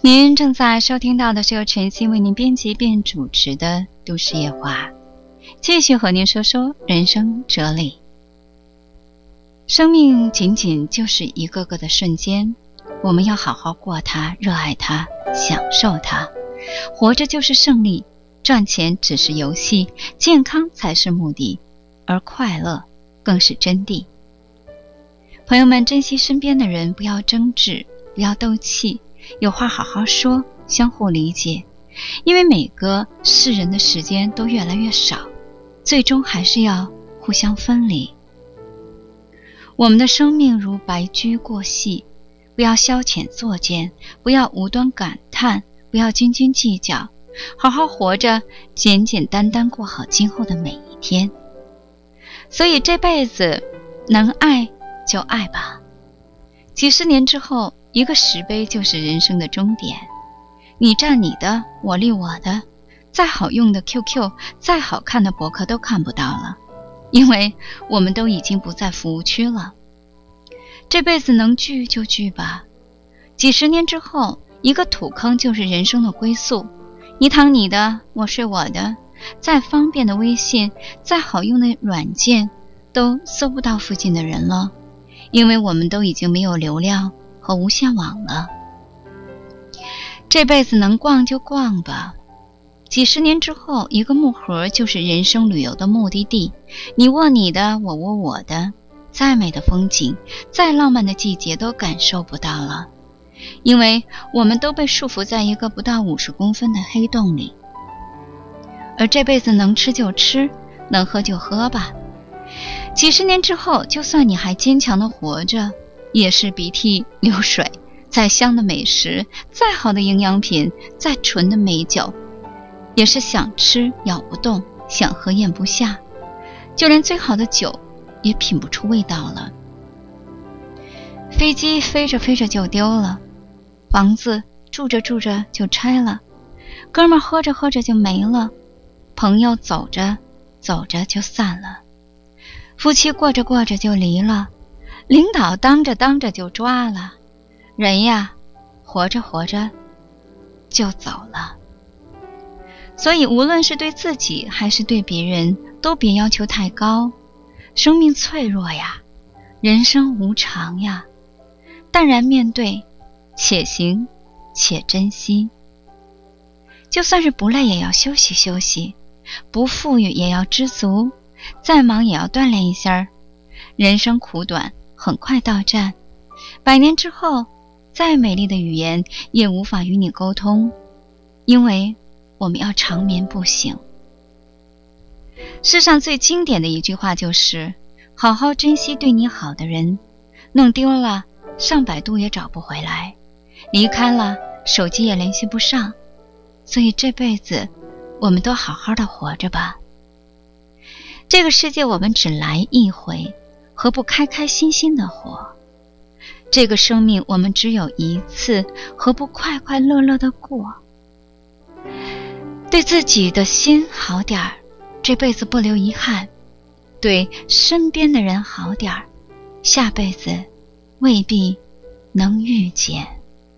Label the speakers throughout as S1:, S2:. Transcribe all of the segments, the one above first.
S1: 您正在收听到的是由晨曦为您编辑并主持的《都市夜话》，继续和您说说人生哲理。生命仅仅就是一个个的瞬间，我们要好好过它，热爱它，享受它。活着就是胜利，赚钱只是游戏，健康才是目的，而快乐更是真谛。朋友们，珍惜身边的人，不要争执，不要斗气，有话好好说，相互理解。因为每个世人的时间都越来越少，最终还是要互相分离。我们的生命如白驹过隙，不要消遣作践，不要无端感叹，不要斤斤计较，好好活着，简简单单过好今后的每一天。所以这辈子能爱就爱吧，几十年之后，一个石碑就是人生的终点。你站你的，我立我的，再好用的 QQ， 再好看的博客都看不到了，因为我们都已经不在服务区了。这辈子能聚就聚吧，几十年之后，一个土坑就是人生的归宿。你躺你的，我睡我的，再方便的微信，再好用的软件，都搜不到附近的人了，因为我们都已经没有流量和无线网了。这辈子能逛就逛吧，几十年之后，一个木盒就是人生旅游的目的地。你握你的，我握我的，再美的风景，再浪漫的季节都感受不到了，因为我们都被束缚在一个不到50公分的黑洞里。而这辈子能吃就吃，能喝就喝吧。几十年之后，就算你还坚强的活着，也是鼻涕流水。再香的美食，再好的营养品，再纯的美酒，也是想吃咬不动，想喝咽不下，就连最好的酒也品不出味道了。飞机飞着飞着就丢了，房子住着住着就拆了，哥们喝着喝着就没了，朋友走着走着就散了，夫妻过着过着就离了，领导当着当着就抓了，人呀，活着活着就走了。所以无论是对自己还是对别人，都别要求太高。生命脆弱呀，人生无常呀，淡然面对，且行且珍惜。就算是不累也要休息休息，不富裕也要知足，再忙也要锻炼一下。人生苦短，很快到站，100年之后，再美丽的语言也无法与你沟通，因为我们要长眠不醒。世上最经典的一句话就是，好好珍惜对你好的人，弄丢了上百度也找不回来，离开了手机也联系不上。所以这辈子我们都好好的活着吧。这个世界我们只来一回，何不开开心心的活？这个生命我们只有一次，何不快快乐乐的过？对自己的心好点儿，这辈子不留遗憾；对身边的人好点儿，下辈子未必能遇见。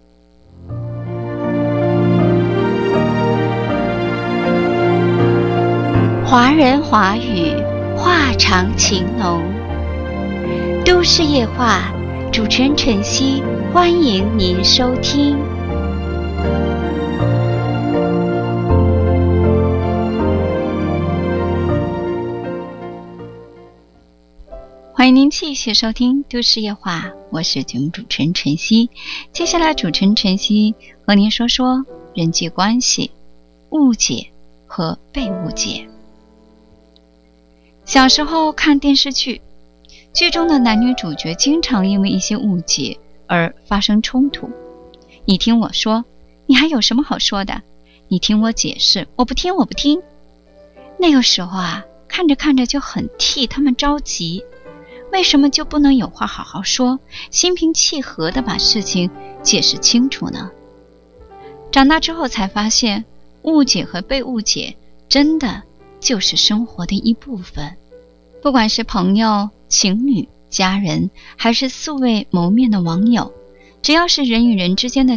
S1: 华人华语，话长情浓。都市夜话，主持人晨曦，欢迎您收听。欢迎您继续收听都市夜话，我是节目主持人晨曦。接下来主持人晨曦和您说说人际关系、误解和被误解。小时候看电视剧，剧中的男女主角经常因为一些误解而发生冲突。你听我说，你还有什么好说的？你听我解释，我不听，我不听。那个时候啊，看着看着就很替他们着急，为什么就不能有话好好说，心平气和地把事情解释清楚呢？长大之后才发现，误解和被误解真的就是生活的一部分。不管是朋友、情侣、家人，还是素未谋面的网友，只要是人与人之间的